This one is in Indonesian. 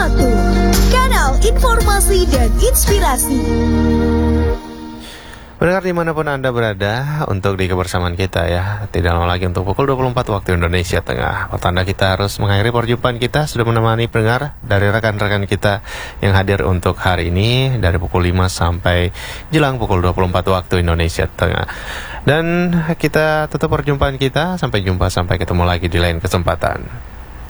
Kanal Informasi dan Inspirasi. Pendengar dimanapun Anda berada, untuk di kebersamaan kita ya, tidak lama lagi untuk pukul 24 waktu Indonesia Tengah. Pertanda kita harus mengakhiri perjumpaan kita, sudah menemani pendengar dari rekan-rekan kita yang hadir untuk hari ini dari pukul 5 sampai jelang pukul 24 waktu Indonesia Tengah. Dan kita tutup perjumpaan kita, sampai jumpa, sampai ketemu lagi di lain kesempatan.